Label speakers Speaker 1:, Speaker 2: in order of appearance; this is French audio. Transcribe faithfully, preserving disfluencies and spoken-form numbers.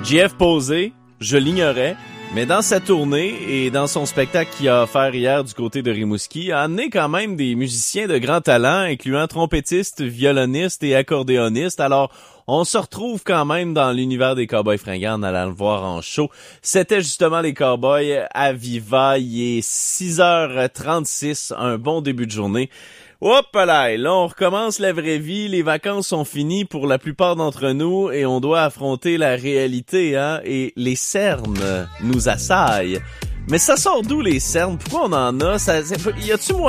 Speaker 1: Jeff Posé, je l'ignorais, mais dans sa tournée et dans son spectacle qu'il a offert hier du côté de Rimouski, a amené quand même des musiciens de grand talent, incluant trompettistes, violonistes et accordéonistes. Alors, on se retrouve quand même dans l'univers des Cowboys fringants en allant le voir en show. C'était justement les Cowboys à Viva. Il est six heures trente-six, un bon début de journée. Hop là, là on recommence la vraie vie, les vacances sont finies pour la plupart d'entre nous et on doit affronter la réalité, hein, et les cernes nous assaillent. Mais ça sort d'où les cernes? Pourquoi on en a? Ça, y a-tu moyen